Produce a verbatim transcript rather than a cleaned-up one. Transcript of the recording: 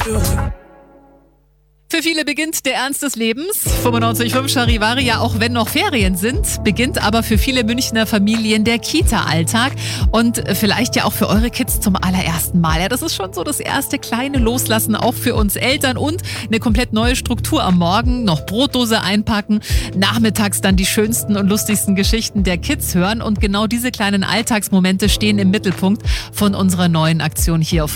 Für viele beginnt der Ernst des Lebens. fünfundneunzig Komma fünf Charivari, ja, auch wenn noch Ferien sind, beginnt aber für viele Münchner Familien der Kita-Alltag und vielleicht ja auch für eure Kids zum allerersten Mal. Ja, das ist schon so das erste kleine Loslassen auch für uns Eltern und eine komplett neue Struktur am Morgen. Noch Brotdose einpacken, nachmittags dann die schönsten und lustigsten Geschichten der Kids hören und genau diese kleinen Alltagsmomente stehen im Mittelpunkt von unserer neuen Aktion hier auf